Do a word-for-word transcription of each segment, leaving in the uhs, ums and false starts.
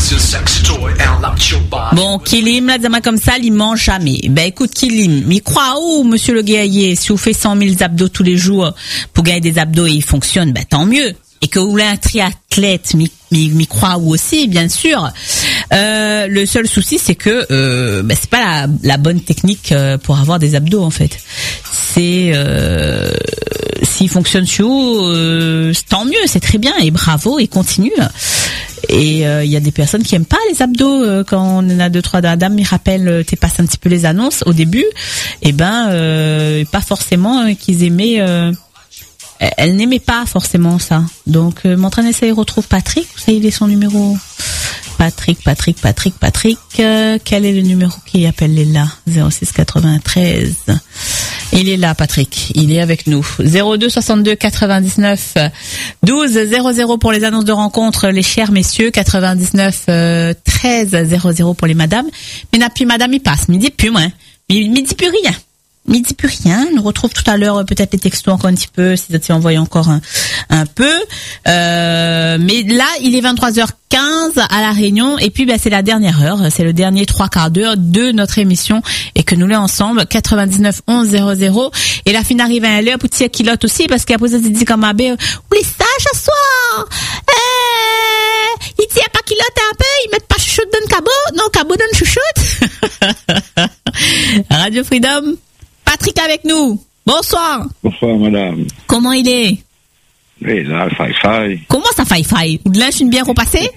Bon, Kilim, là, dis-moi comme ça, il mange jamais. Ben, écoute, Kilim, il croit où, monsieur le guerrier, si vous faites cent mille abdos tous les jours pour gagner des abdos et ils fonctionnent, ben, tant mieux. Et que vous voulez un triathlète, m'y, m'y croit où aussi, bien sûr. Euh, le seul souci, c'est que, euh, ben, c'est pas la, la bonne technique euh, pour avoir des abdos, en fait. C'est, euh, s'il fonctionne sur vous, euh, tant mieux, c'est très bien, et bravo, et continue. Et il euh, y a des personnes qui aiment pas les abdos euh, quand on en a deux trois dames me rappellent euh, t'es passé un petit peu les annonces au début et ben euh, pas forcément euh, qu'ils aimaient euh, elles n'aimaient pas forcément ça. Donc euh, m'entraîner ça, il retrouve Patrick, vous savez il est son numéro. Patrick Patrick Patrick Patrick euh, quel est le numéro qui appelle les là? zéro six quatre-vingt-treize. Il est là, Patrick. Il est avec nous. zéro deux soixante-deux quatre-vingt-dix-neuf douze zéro zéro pour les annonces de rencontre, les chers messieurs. quatre-vingt-dix-neuf treize zéro zéro pour les madames. Mais n'a plus madame, il passe. Midi plus, moi. Midi plus rien. Midi plus rien. On nous retrouve tout à l'heure, peut-être les textos encore un petit peu, si ça t'est envoyé encore un, un peu. Euh, mais là, il est vingt-trois heures quinze à La Réunion. Et puis, ben, c'est la dernière heure. C'est le dernier trois quarts d'heure de notre émission. Et que nous l'avons ensemble. quatre-vingt-dix-neuf onze zéro zéro. Et la fin arrive à l'heure pour tirer kilote aussi. Parce qu'après ça, il dit comme Abbé, oui, ça, ce soir. Eh, il tient pas kilote un peu. Il met pas chouchoute dans le cabot. Non, cabot dans le chouchoute. Radio Freedom. Patrick avec nous. Bonsoir. Bonsoir, madame. Comment il est? Oui, là, faille, faille. Comment ça, faille, faille? Ou de linge une bien repassée?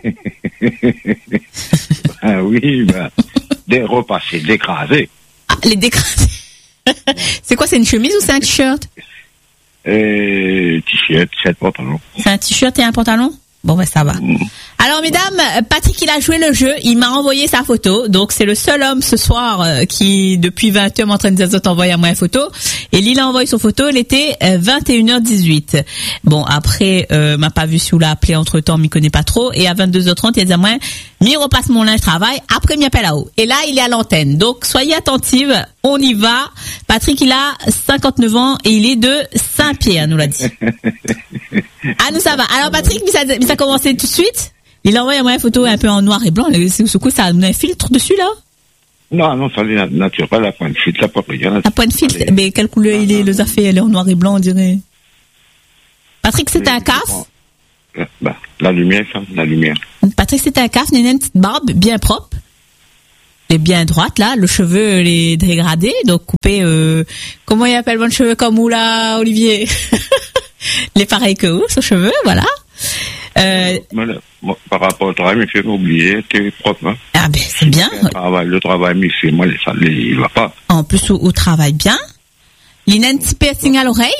Ah oui, ben, des repassés, décrasés. Ah, les décrasés. C'est quoi, c'est une chemise ou c'est un t-shirt? Euh, t-shirt, t-shirt, pantalon. C'est un t-shirt et un pantalon? Bon, ben, ça va. Mm. Alors, mesdames, Patrick, il a joué le jeu. Il m'a envoyé sa photo. Donc, c'est le seul homme ce soir euh, qui, depuis vingt heures, m'entraîne des autres envoyer à moi une photo. Et lui, il a envoyé son photo. Il était euh, vingt et une heures dix-huit. Bon, après, euh, m'a pas vu si vous l'a appelé entre temps, m'y connaît pas trop. Et à vingt-deux heures trente, il a dit à moi, m'y repasse mon linge travail. Après, m'y appelle là-haut. Et là, il est à l'antenne. Donc, soyez attentive. On y va. Patrick, il a cinquante-neuf ans et il est de Saint-Pierre, nous l'a dit. Ah, nous, ça va. Alors, Patrick, mais ça, mais ça a commencé tout de suite. Il a envoyé à moi une photo un peu en noir et blanc. Ce coup, ça a un filtre dessus, là? Non, non, ça est naturel, la pointe filtre, la pointe filtre. La pointe filtre, mais quelle couleur il est, le zafé, elle est en noir et blanc, on dirait. Patrick, c'était un caf? Bah, la lumière, ça, la lumière. Patrick, c'était un caf, il a une petite barbe bien propre. Et bien droite, là, le cheveu, les dégradé, donc coupé, euh, comment il appelle mon cheveu comme où, là, Olivier? Les pareils que vous, ce cheveu, voilà. Euh, voilà. Bon, par rapport au travail, il me fait oublier, t'es propre, hein. Ah, ben, c'est bien. Le travail, le travail, il fait, moi, ça, il va pas. En plus, au, au travail, bien. Il a un petit piercing à l'oreille.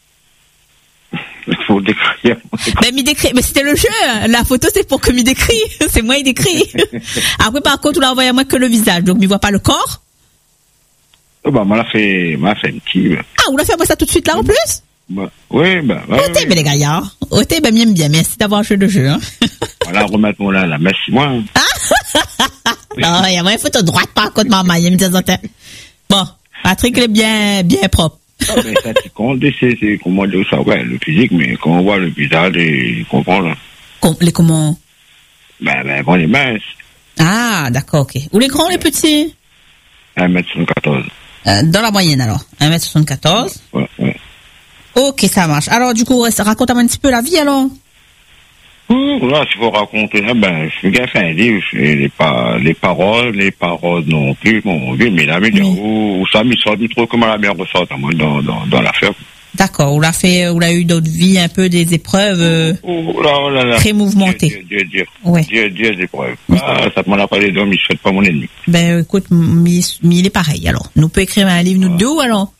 Il faut décrire. Ben, m'y décrit. Mais c'était le jeu. La photo, c'est pour que m'y décrit. C'est moi, il décrit. Après, par contre, on l'a envoyé à moi que le visage. Donc, m'y voit pas le corps. Oh, bah, moi, l'a fait, m'a fait un petit. Ah, vous l'a fait moi ça tout de suite, là, en plus? Bah, oui, bah, ouais. Ôtez, ben, les gaillards. Ôtez, ben, m'aime bien. Merci d'avoir joué le jeu, hein. Voilà, remettre mon là, là. Merci, moi. Non, il y a moi une photo droite, par contre, maman, il me dit ça. Bon, Patrick, il est bien, bien propre. Ah, ben, ça, qui compte, c'est, c'est, comment dire ça, ouais, le physique, mais quand on voit le visage, il comprend, là. Com- les comment? Ben, ben, on est mince. Ah, d'accord, ok. Ou les grands, ou les petits? un mètre soixante-quatorze. Euh, dans la moyenne, alors. un mètre soixante-quatorze. Ouais, ouais. Ok, ça marche. Alors, du coup, raconte-moi un petit peu la vie, alors. Ouh, là, s'il faut raconter, eh ben, je vais faire un livre, les, pa- les paroles, les paroles non plus, mon Dieu, mais là, mais oui. où, où ça me sort du trop, comment la bien ressort, moi, dans, dans, dans l'affaire. D'accord, on l'a fait, on a eu d'autres vies, un peu des épreuves, euh, oh, là, oh là, là. très mouvementées. Dieu, Dieu, Dieu, ouais. Dieu, Dieu, des épreuves. Ah, ça m'en a pas les dents, mais je souhaite pas mon ennemi. Ben, écoute, mais il est pareil, alors. Nous peut écrire un livre, nous ah. deux, alors?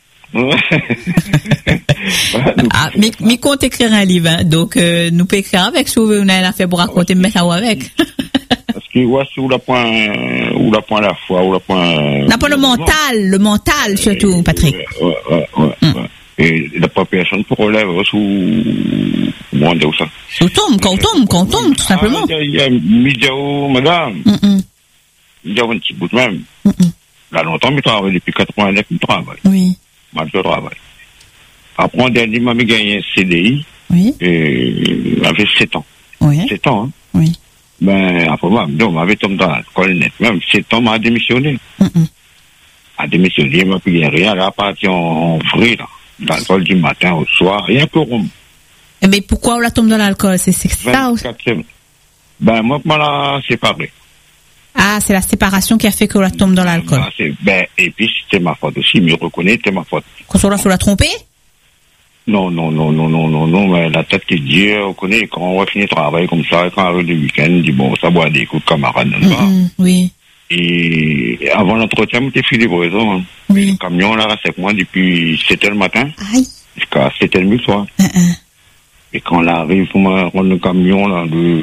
Ah, mais, mais compte écrire un livre, hein. Donc, euh, nous peut écrire avec, si vous voulez, on a un affaire pour raconter, mais ça ou avec. Parce que, ouais, c'est où la point, où la point à la fois, où la point. La point le mental, le mental, surtout, Patrick. Ouais, ouais, ouais, mm. ouais. Et la population pour relève, sous, comment on dit ça? Sous tombe, quand on tombe, quand on tombe, tout simplement. Il y a, Midiao, madame. Midiao, un petit bout de même. Mm-mm. Là, longtemps, mais travaille depuis quatre-vingt-neuf, il travaille. Oui. Moi, je travaille. Après, on dernièrement, j'ai gagné un C D I. Oui. Et, avec sept ans. Oui. sept ans, hein. Oui. Ben, après, moi, on m'avait tombé dans l'alcool net. Même cet homme a démissionné. Mm-mm. A démissionné, il m'a pris rien, là, parti en, en vrille, là. L'alcool du matin au soir, rien que rond. Mais pourquoi on la tombe dans l'alcool? C'est, c'est ça aussi? Ben, moi, je m'en séparé. Ah, c'est la séparation qui a fait qu'on la tombe dans l'alcool. Ben, c'est, ben, et puis, c'était ma faute aussi, il me reconnaît, c'était ma faute. Quand on l'a fait la tromper? Non, non, non, non, non, non, non, mais la tête qui dit, on connaît, quand on va finir le travail comme ça, quand on arrive le week-end, on dit, bon, ça boit des coups de camarades, n'est-ce pas? Mm-hmm, oui. Et avant l'entretien, j'étais fait livraison. Hein. Oui. Le camion, là, reste avec moi depuis sept heures le matin. Aïe. Jusqu'à sept heures le soir. Uh-uh. Et quand on arrive, il faut me rendre le camion, là,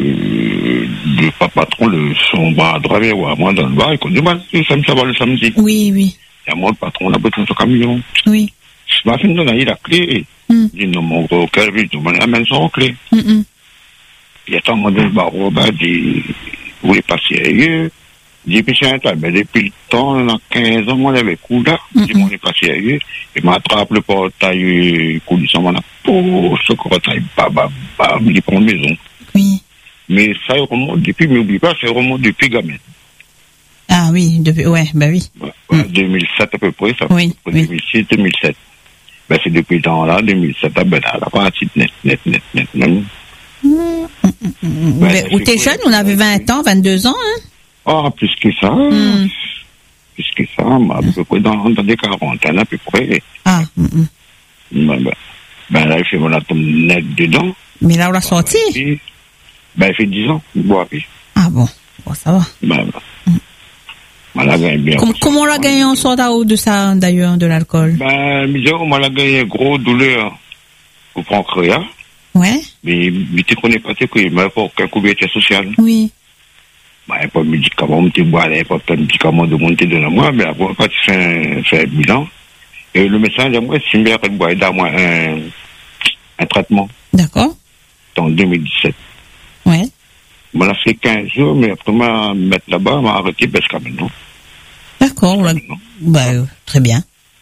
de, de pas patron, le, son bras droit, ou à moi, dans le bar, il dit, bah, ça me ça va le samedi. Oui, oui. Et à moi, le patron, on a besoin de son camion. Oui. Je m'ai fait donner la clé. Mm. Il dit, non, mon gros, quel vite, on amène son clé. Mm-mm. Il attend, moi, le barreau, bah, dit, vous voulez passer ailleurs? J'ai pissé un tas, mais depuis le temps, on a quinze ans, moi, j'avais coup là. J'ai mon est passé ailleurs. Et m'attrape le portail, coup du sang, on a, pour ce portail, bam, bam, bam, il prend maison. Oui. Mais ça, il remonte depuis, mais n'oublie pas, ça remonte depuis gamin. Ah oui, depuis, ouais, bah oui. Ouais, ouais, mm. deux mille sept à peu près, ça oui, fait oui. deux mille six, deux mille sept. Ben, c'est depuis le temps-là, deux mille sept, ben, là, la partie net, net, net, net, même. Mmh, mmh, mmh. Ben, où t'es jeune, on avait vingt ans, vingt-deux ans, hein? Ah, plus que ça. Mm. Plus que ça, à peu près dans, dans des quarantaines, à peu près. Ah, mm. Ben, ben, ben, là, il fait mon atome net dedans. Mais là, on l'a sorti? Puis, ben, il fait dix ans, il boit, puis. Ah bon, bon, ça va. Ben, ben. Mm. On l'a gagné bien. Comme, comment on l'a gagné en sortant de ça, d'ailleurs, de l'alcool? Ben, misère, on l'a gagné gros douleur au pancréas. Ouais. Mais, mais tu connais pas, tu connais, mais pour qu'un couverture sociale. Oui. Ben, il n'y a pas de médicaments, on te boit, il n'y a pas de médicaments de monter de moi, mais après, quand tu fais un, fais un bilan, et le médecin dit, moi, c'est bien de boire un, un traitement. D'accord. En deux mille dix-sept. Ouais. On a fait quinze jours, mais après, m'a mettre là-bas, m'a arrêté parce que maintenant. D'accord. Là, bah, euh, très bien.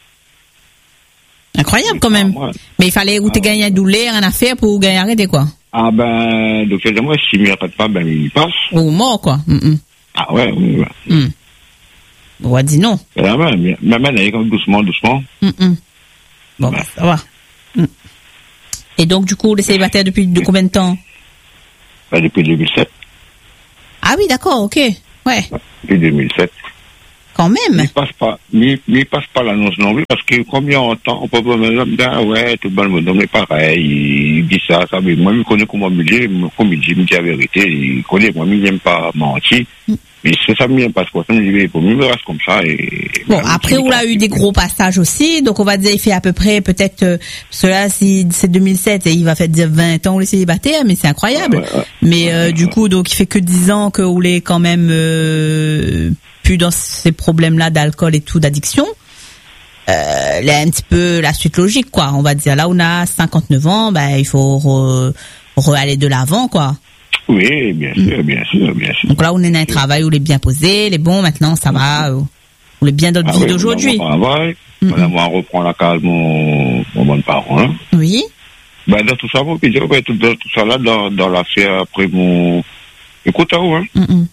Incroyable, quand même. Moi, mais il fallait où tu ah, gagnes un douleur, un affaire pour gagner arrêter, quoi. Ah ben, donc, moi, s'il ne m'y arrête pas, ben, il passe. Ou mort, quoi. Mm-mm. Ah ouais, oui, ouais. Mm. On va dire non. Ben, mais, mais, mais, comme doucement, doucement. Mm-mm. Bon, ben. Ça va. Mm. Et donc, du coup, les célibataires depuis de combien de temps? Ben, depuis deux mille sept. Ah oui, d'accord, ok. Ouais. Depuis deux mille sept. Quand même. Il passe pas, il, il passe pas l'annonce non plus, parce que combien on entend, on peut pas me dire, ah ouais, tout le monde, mais pareil, il dit ça, ça, mais moi, je connais comment me dire, comme il dit, il me dit la vérité, il connaît, moi, il n'aime pas mentir. Mm. Mais c'est ça, il n'aime pas ce qu'on dit, pour lui, il reste comme ça, et. Bon, après, on a eu des gros passages aussi, donc on va dire, il fait à peu près, peut-être, euh, cela, si c'est deux mille sept, et il va faire dire vingt ans, les célibataires, mais c'est incroyable. Ouais, ouais, mais, euh, ouais, du ouais. coup, donc, il fait que dix ans que on est quand même, euh, plus dans ces problèmes-là d'alcool et tout, d'addiction. Euh, là, un petit peu la suite logique, quoi. On va dire, là, on a cinquante-neuf ans, ben, il faut re, re aller de l'avant, quoi. Oui, bien sûr, mmh. bien sûr, bien sûr. Donc là, on est dans un travail où il est bien posé, les bons, maintenant, ça va, mmh. on est bien dans notre ah vie oui, d'aujourd'hui. On travaille, mmh. on reprend la case, mon, mon bon parent, là. Oui. Ben, dans tout ça, vous pouvez dire, tout, tout ça là, dans, dans l'affaire, après mon, écoute, hein. Mmh.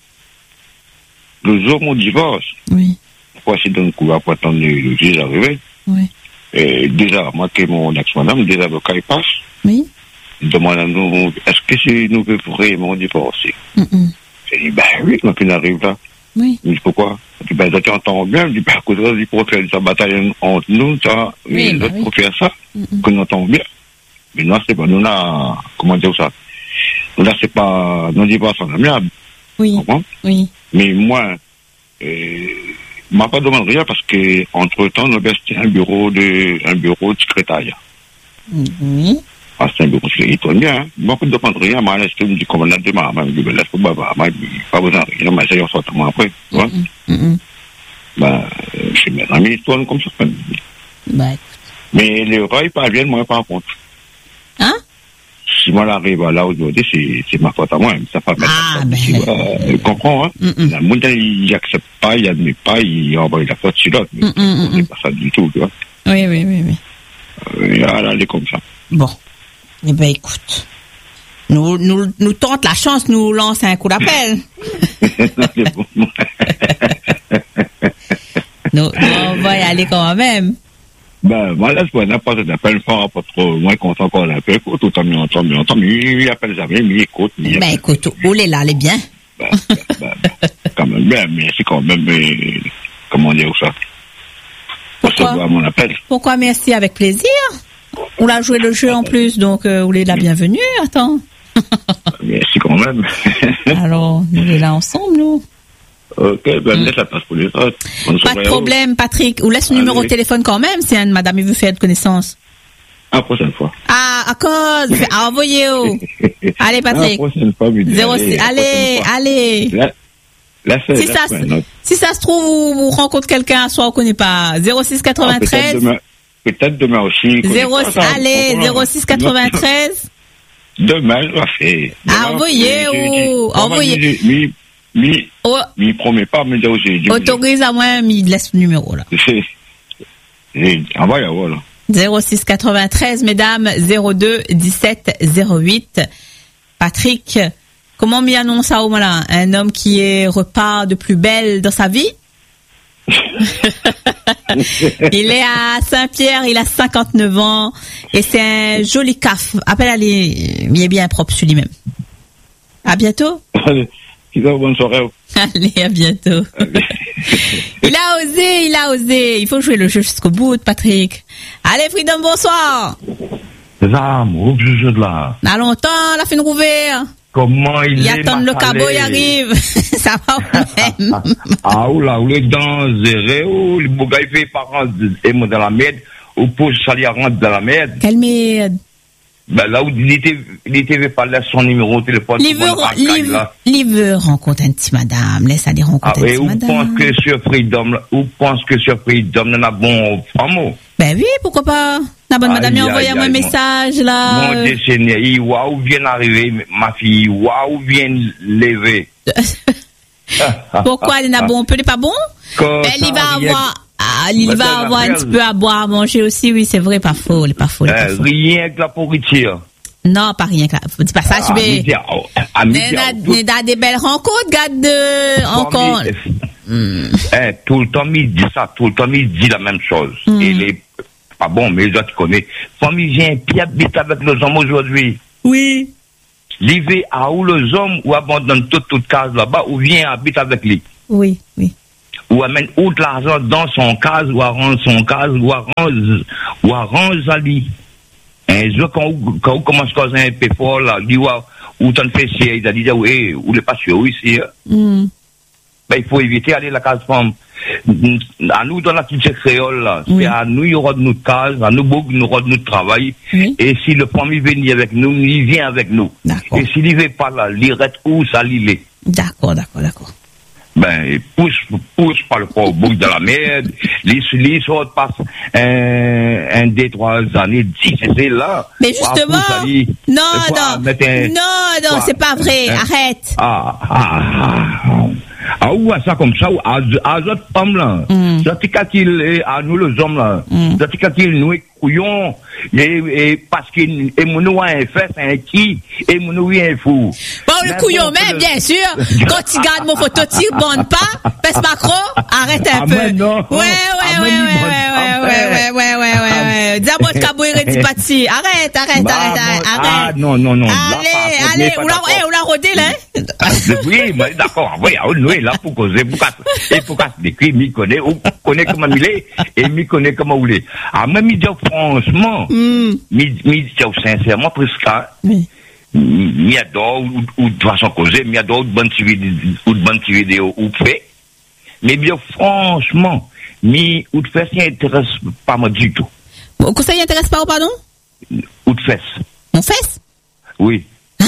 Le jour de mon divorce, oui. Pourquoi c'est dans le coup, après attendre le juge arrivé, oui. Et déjà, moi, que mon ex-madame, des avocats, ils passent. Oui. Ils demandent à nous, est-ce que c'est nous que vraiment divorcer? Mm-mm. J'ai dit, ben oui, quand il arrive là. Oui. Je dis, pourquoi? Je dis, ben, tu entends bien. Je dis, ben, à cause de ça, il faut faire sa bataille entre nous, ça, oui, et bah l'autre oui. Pour faire ça, mm-mm. Que nous entendons bien. Mais non, c'est pas, nous, là, comment dire ça? Nous, là, c'est pas, nous divorçons amiable. Oui. Oui. Mais moi, euh, m'a pas demandé rien parce que, entre temps, nous avons un bureau de, un bureau de secrétariat. Oui. Ah, c'est un bureau de secrétariat, bien, hein. Moi, je ne demande rien, mais je me dis, comme on a dit, maman, je me laisse pas, maman, pas besoin de rien, mais ça y est, on sort moi après, tu vois. Ben, c'est mes amis, ils tournent comme ça. Bah, écoute. Mais les repas, ils parviennent, moi, par contre. Hein? Si moi, j'arrive là aujourd'hui, c'est, c'est ma faute à moi. Ça pas ah, ben. Tu euh, comprends, hein? Mm-mm. La monde, il n'accepte pas, il n'admet pas, il envoie la faute sur l'autre. Mais mm-mm. C'est pas ça du tout, tu vois. Oui, oui, oui, oui. Euh, et là, elle est comme ça. Bon. Eh ben, écoute. Nous, nous, nous tente la chance, nous lance un coup d'appel. nous, nous, on va y aller quand même. Ben, voilà, je n'a pas d'appel fort, pas trop, moins content qu'on l'appelle. Écoute, autant mieux, autant mieux, autant mieux, il appelle jamais, il écoute. Il ben, écoute, où est là, elle est bien. Ben, ben, ben, quand même, ben, mais c'est quand même, mais, comment dire ça? Pourquoi? Mon appel. Pourquoi merci, avec plaisir. On a joué le jeu en plus, donc, euh, vous êtes la bienvenue, attends. Merci quand même. Alors, nous sommes là ensemble, nous. Ok, ben, mm. laisse la place pour les autres. Pas de problème, Patrick. Ou laisse le Allez. numéro de téléphone quand même, si une madame veut faire de connaissance. À la prochaine fois. Ah, à cause. À envoyer, oh. Allez, Patrick. À la prochaine fois, zéro six, allez, allez. La, la fait, si, la ça, fin, si ça se trouve, vous, vous rencontrez quelqu'un, soit on connaît pas. zéro six quatre-vingt-treize. Ah, peut-être, demain, peut-être demain aussi. zéro, allez, zéro six quatre-vingt-treize. Demain, je vais faire. Ah, envoyez, ou, envoyez. Mi, mi, oh. mi promet pas, mais j'ai autorise à moi, mi laisse le numéro, là. C'est, envoyez, voilà. zéro six quatre-vingt-treize, mesdames, zéro deux dix-sept zéro huit. Patrick, comment m'y annonce ça au moment un homme qui est repart de plus belle dans sa vie? Il est à Saint-Pierre, il a cinquante-neuf ans et c'est un joli caf. Appelle aller, il est bien propre sur lui-même. À bientôt. Allez, bonne soirée. Allez, à bientôt. Allez. Il a osé, il a osé. Il faut jouer le jeu jusqu'au bout, Patrick. Allez, Freedom, bonsoir. C'est ça, mon jeu de là. Dans longtemps, la fin de rouvert. Comment il, il est? Il attend le cabot, il arrive. Ça va ou même. Ah, ou là, ou les dents zérées, ou le beau gars, il fait par an, et moi dans la merde, ou pour salir rentre dans la merde. Quelle merde? Ben là où il était, il était pas là son numéro de téléphone. Il veut rencontrer un petit madame, laisse aller rencontrer ah, un petit madame. Ou pense que sur Freedom, ou pense que sur Freedom, on a bon femme. Ben oui, pourquoi pas? La bonne madame, il a envoyé un message, là. Mon décennie, il waouh vient arriver, ma fille, waouh vient lever. Pourquoi elle n'a bon, peut-être pas bon? Ben, il va avoir, ah, il va avoir un petit peu à boire, à manger aussi, oui, c'est vrai, pas faux, il est pas faux. Rien que la pourriture. Non, pas rien que la, dis pas ça, je vais. Il a des belles rencontres, garde de, encore. Tout le temps, il dit ça, tout le temps, il dit la même chose. Il est pas bon, mais les autres connaissent. Famille vient, qui habite avec les hommes aujourd'hui. Oui. L'hiver à où les hommes ou abandonne toute, toute case là-bas, ou vient habite avec lui. Oui, oui. Ou amène autre l'argent dans son case, ou arrange son case, ou arrange, ou arrange à lui. Un jour, quand, quand on commence à causer un peu fort, là, il dit, ou t'en fais chier, il a dit, oui, ou les pas sûr ici. Mm. Ben, il faut éviter d'aller à la case femme. À nous, dans la petite créole, là, oui. C'est à nous, il y aura de notre case, à nous, il y aura de notre travail. Oui. Et si le famille vient avec nous, il vient avec nous. D'accord. Et s'il ne vient pas là, il reste où ça l'île. D'accord, d'accord, d'accord. Ben, il pousse, pousse par le corps au bout de la merde. Les, les autres passent un, un, deux, trois années, dix, c'est là. Mais justement, aller, non, non, un, non, non, quoi, c'est pas vrai, hein? Arrête. Ah, ah, ah. Ah, ou à ça comme ça, ou à, à d'autres femmes là. Mm. C'est quand il, à nous les hommes là. Mm. C'est quand il nous est couillon, et, et parce qu'il, et nous a un fait, un qui, et nous est un fou. Bon, le couillon, même, bien sûr, quand tu gardes mon photo, tu ne bonnes pas, pèse Macron, arrête un ah, peu. Ouais, non. Ouais, ouais, ouais, ouais, ouais, ouais, ouais, ouais, ouais, ouais, ouais. D'abord, Kabouire dit parti. Arrête, arrête, bah, arrête, arrête. Ah, non, non, non. Allez, allez, on l'a, on l'a rodé, là. Oui, mais d'accord, oui, on est là pour causer, pour casser, et pour casser des cris, m'y connaît, ou connaît comment il est, et m'y connaît comment il est. Ah, même, il dit franchement, m'y dit sincèrement, presque, oui. M'y adore, ou, ou de façon causée, m'y adore, ou de bonnes vidéos, ou fait. Mais bien, franchement, m'y, ou de fait, ça n'intéresse pas moi du tout. Bon, ça n'intéresse pas, pardon? Ou de fesses. Mon fesse? Oui. Hein?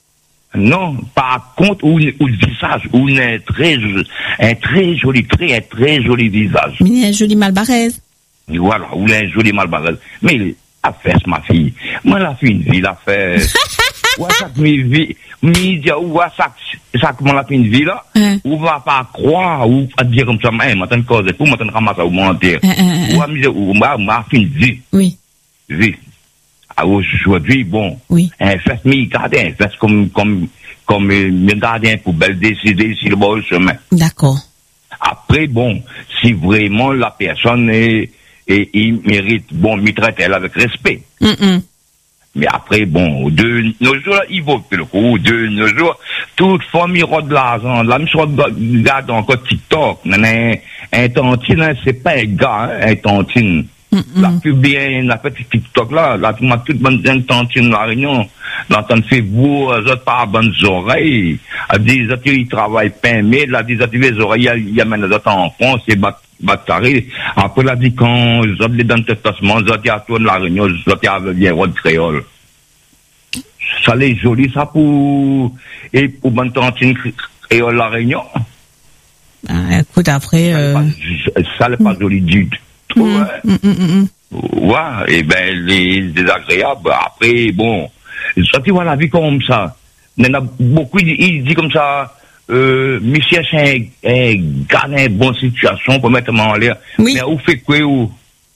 Non, par contre, ou, ou le visage, ou un très, un très joli trait, un très joli visage. Mais il y a un joli malbarèse. Voilà, ou un joli malbarèse. Mais, la fesse, ma fille. Moi, la fille, une vie, la fesse. Ouais, ça que mi vie, mi dit, ou ça, ça que la fin de vie, là, ou va pas croire, ou va dire comme ça, mais, m'attends cause, pour m'attendre ramasser ou mentir. Ou à mi dire, ou ma, ma fin de vie. Oui. Vie. Aujourd'hui, bon, Oui. un fait, mi gardien, un fait comme, comme, comme, un gardien pour belle décider si le bon chemin. D'accord. Après, bon, si vraiment la personne est, et il mérite, bon, m'y traite elle avec respect. Mm-mm. Mais après, bon, de nos jours, il vaut plus le coup. De nos jours, toute famille rôde de l'argent. La même chose, regarde encore TikTok. Un, un tontine, hein, c'est pas un gars, hein, un tontine. Mm-mm. La plus bien, la petite TikTok là, là, tout le monde, toute bonne tontine, la réunion. L'entend fait vous, les autres pas bonnes oreilles. Elle dit, les autres, ils travaillent pas, mais là, les autres, les oreilles, il y a même les autres enfants, c'est bat, battaré. Après, là, dit, quand les autres, les dans le testament, les autres, ils tournent la réunion, les autres, ils bien rôde créole. Ça l'est joli, ça, pour, et pour bonne tontine créole la réunion. Ah, écoute, après, euh... ça n'est pas, pas joli du tout, mm, hein. mm, mm, mm. Ouais, et ben, les désagréables, après, bon, ça, tu vois la vie comme ça. Il y en a beaucoup, ils disent comme ça, euh, monsieur, c'est un, un gars dans une bonne situation pour mettre en l'air. Oui. Mais où fait quoi, où?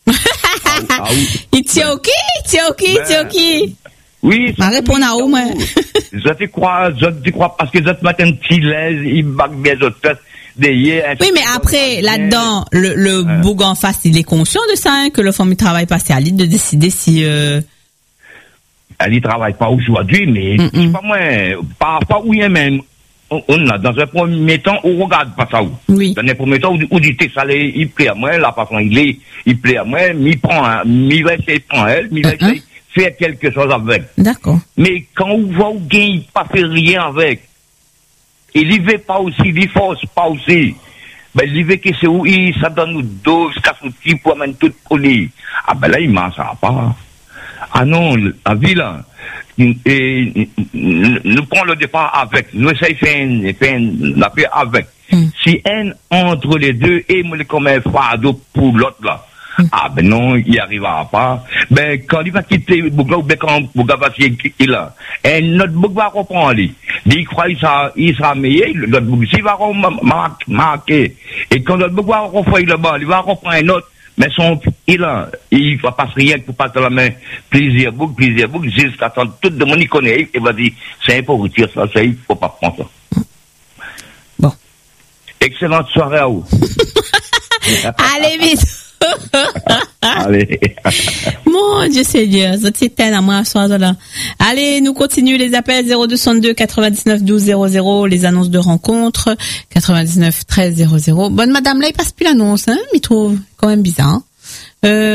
Il tient ok, il tient ok, il tient ok. Oui. Ma réponse à où, moi? Je te crois, je te crois, parce que je te mets un petit lait, il bague bien les autres fesses. Oui, mais après, là-dedans, le, le ouais. Boug en face, il est conscient de ça, hein, que le famille travaille pas. C'est à lui de décider si... Euh... Elle ne travaille pas aujourd'hui, mais mm -mm. c'est pas moi, parfois où il y a même, on, on a, dans un premier temps, on regarde pas ça où. Oui. Dans un premier temps, on dit, ça, il plaît à moi, la façon il est, il plaît à moi, il prend, il va essayer de prendre elle, il va essayer de faire quelque chose avec. D'accord. Mais quand on voit où il ne pas fait rien avec, il y va pas aussi, il force pas aussi. Ben, il va que c'est où il, ça donne nous doses, casse nous petits pour amener tout pour lui. Ah, ben là, il m'en sert pas. Ah non, la vie là, et, nous prenons le départ avec, nous essayons de faire la paix avec. Mm. Si un entre les deux, et moi, comme un fardeau pour l'autre là, mm. ah ben non, il n'y arrivera pas. Ben, quand il va quitter Bouga, ou ben quand Bouga va s'y là, et notre Bouga va reprendre lui. Il croit qu'il sera, il sera meilleur, notre Bouga, s'il va marquer, et quand notre Bouga va reprendre le bas, il va reprendre un autre. Mais son, il a, il va pas rien pour passer la main, plaisir, beaucoup, plaisir, beaucoup, jusqu'à temps, tout le monde y connaît, et va dire, c'est un peu retirer ça, ça, il faut pas prendre ça. Bon. Excellente soirée à vous. Allez, vite. Allez. Mon Dieu Seigneur, c'est un à moi, soir là. Allez, nous continuons les appels zéro deux cent deux quatre-vingt-dix-neuf douze zéro zéro, les annonces de rencontres quatre-vingt-dix-neuf treize zéro zéro. Bonne madame, là, il passe plus l'annonce, hein, il trouve quand même bizarre. Euh,